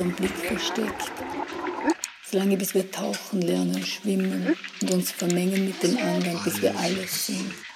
unseren Blick versteckt. Solange bis wir tauchen lernen, schwimmen und uns vermengen mit den anderen, bis wir alles sind.